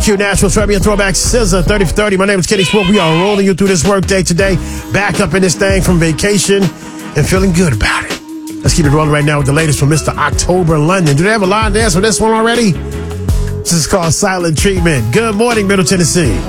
Q Nashville Tribune Throwback Scissor 30 for 30. My name is Kenny Swoop. We are rolling you through this work day today. Back up in this thing from vacation and feeling good about it. Let's keep it rolling right now with the latest from Mr. October London. Do they have a line dance for this one already? This is called Silent Treatment. Good morning, Middle Tennessee.